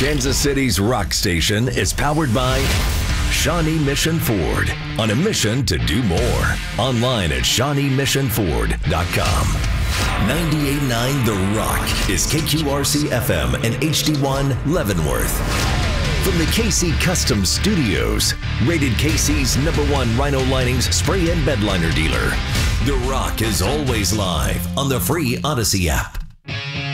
Kansas City's rock station is powered by Shawnee Mission Ford, on a mission to do more. Online at ShawneeMissionFord.com. 98.9 The Rock is KQRC FM and HD1 Leavenworth. From the KC Custom Studios, rated KC's #1 Rhino Linings spray and bed liner dealer, The Rock is always live on the free Odyssey app.